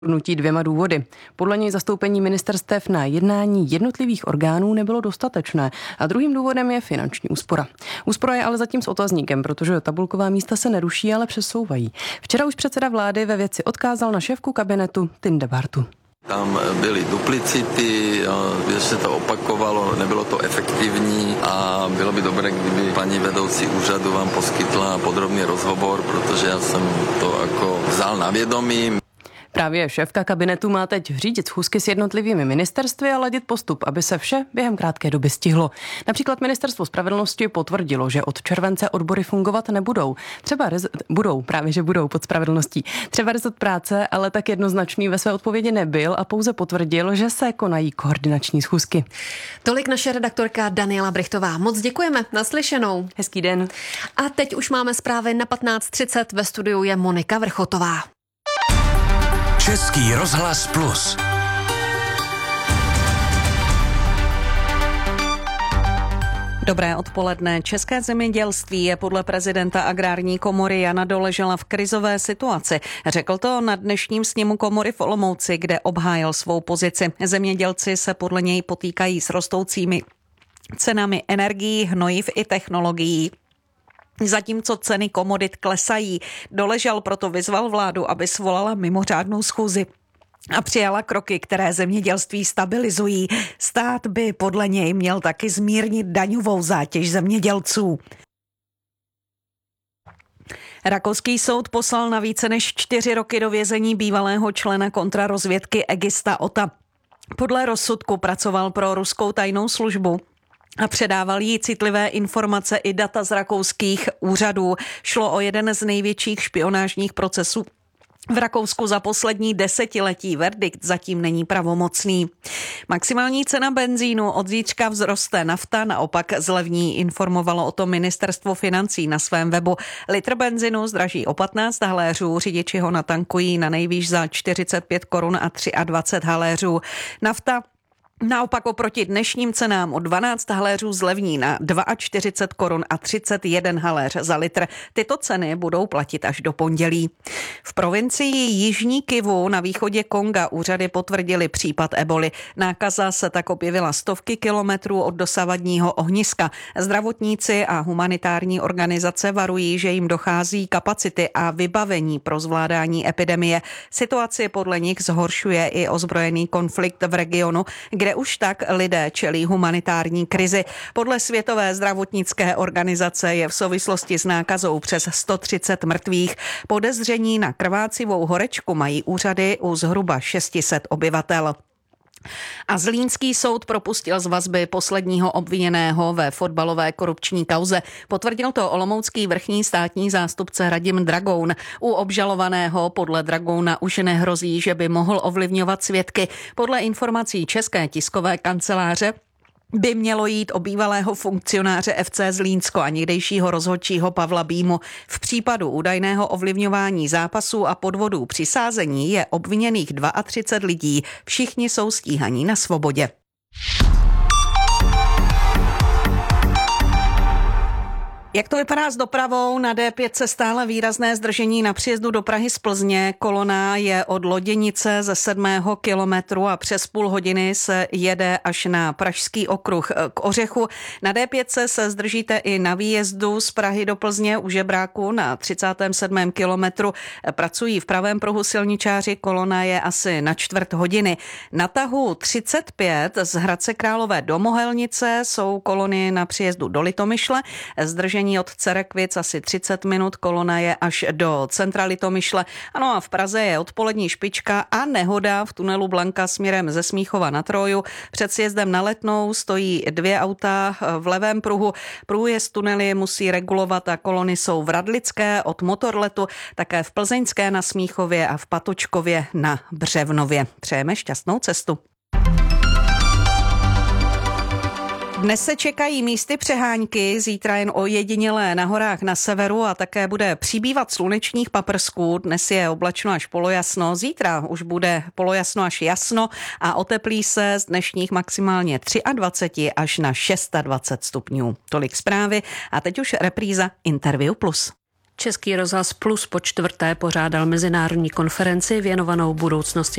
Nutí dvěma důvody. Podle něj zastoupení ministerstev na jednání jednotlivých orgánů nebylo dostatečné a druhým důvodem je finanční úspora. Úspora je ale zatím s otazníkem, protože tabulková místa se neruší, ale přesouvají. Včera už předseda vlády ve věci odkázal na šéfku kabinetu Tinde Bartu. Tam byly duplicity, že se to opakovalo, nebylo to efektivní a bylo by dobré, kdyby paní vedoucí úřadu vám poskytla podrobný rozhovor, protože já jsem to jako vzal na vědomí. Právě šéfka kabinetu má teď řídit schůzky s jednotlivými ministerstvy a ladit postup, aby se vše během krátké doby stihlo. Například ministerstvo spravedlnosti potvrdilo, že od července odbory fungovat nebudou. Budou pod spravedlností. Třeba rezort práce ale tak jednoznačný ve své odpovědi nebyl a pouze potvrdil, že se konají koordinační schůzky. Tolik naše redaktorka Daniela Brichtová. Moc děkujeme, naslyšenou. Hezký den. A teď už máme zprávy na 15:30, ve studiu je Monika Vrchotová. Český rozhlas Plus. Dobré odpoledne. České zemědělství je podle prezidenta Agrární komory Jana Doležela v krizové situaci. Řekl to na dnešním sněmu komory v Olomouci, kde obhájil svou pozici. Zemědělci se podle něj potýkají s rostoucími cenami energií, hnojiv i technologií. Zatímco ceny komodit klesají, Doležel proto vyzval vládu, aby svolala mimořádnou schůzi a přijala kroky, které zemědělství stabilizují. Stát by podle něj měl taky zmírnit daňovou zátěž zemědělců. Rakouský soud poslal na více než 4 roky do vězení bývalého člena kontrarozvědky Egista Ota. Podle rozsudku pracoval pro ruskou tajnou službu a předával jí citlivé informace i data z rakouských úřadů. Šlo o jeden z největších špionážních procesů v Rakousku za poslední desetiletí. Verdikt zatím není pravomocný. Maximální cena benzínu od zítřka vzroste, nafta naopak zlevní, informovalo o tom ministerstvo financí na svém webu. Litr benzínu zdraží o 15 haléřů, řidiči ho natankují na nejvýš za 45 korun a 23 haléřů. Nafta naopak oproti dnešním cenám o 12 haléřů zlevní na 42 korun a 31 haléř za litr. Tyto ceny budou platit až do pondělí. V provincii Jižní Kivu na východě Konga úřady potvrdili případ eboli. Nákaza se tak objevila stovky kilometrů od dosavadního ohniska. Zdravotníci a humanitární organizace varují, že jim dochází kapacity a vybavení pro zvládání epidemie. Situaci podle nich zhoršuje i ozbrojený konflikt v regionu, kde už tak lidé čelí humanitární krizi. Podle Světové zdravotnické organizace je v souvislosti s nákazou přes 130 mrtvých. Podezření na krvácivou horečku mají úřady u zhruba 600 obyvatel. A zlínský soud propustil z vazby posledního obviněného ve fotbalové korupční kauze. Potvrdil to olomoucký vrchní státní zástupce Radim Dragoun. U obžalovaného podle Dragouna už nehrozí, že by mohl ovlivňovat svědky. Podle informací České tiskové kanceláře by mělo jít o bývalého funkcionáře FC Zlínsko a někdejšího rozhodčího Pavla Bímu. V případu údajného ovlivňování zápasů a podvodů při sázení je obviněných 32 lidí. Všichni jsou stíhaní na svobodě. Jak to vypadá s dopravou? Na D5 se stále výrazné zdržení na příjezdu do Prahy z Plzně. Kolona je od Loděnice ze 7. kilometru a přes půl hodiny se jede až na Pražský okruh k Ořechu. Na D5 se zdržíte i na výjezdu z Prahy do Plzně u Žebráku na 37. kilometru. Pracují v pravém pruhu silničáři, kolona je asi na čtvrt hodiny. Na tahu 35 z Hradce Králové do Mohelnice jsou kolony na příjezdu do Litomyšle. Zdržení od Cerekvic asi 30 minut, kolona je až do centra Litomyšle. Ano a v Praze je odpolední špička a nehoda v tunelu Blanka směrem ze Smíchova na Troju. Před sjezdem na Letnou stojí 2 auta v levém pruhu. Průjezd tunely musí regulovat a kolony jsou v Radlické od Motorletu, také v Plzeňské na Smíchově a v Patočkově na Břevnově. Přejeme šťastnou cestu. Dnes se čekají místy přehánky, zítra jen ojedinělé na horách na severu a také bude přibývat slunečních paprsků. Dnes je oblačno až polojasno, zítra už bude polojasno až jasno a oteplí se z dnešních maximálně 23 až na 26 stupňů. Tolik zprávy a teď už repríza Interview Plus. Český rozhlas Plus po čtvrté pořádal mezinárodní konferenci věnovanou budoucnosti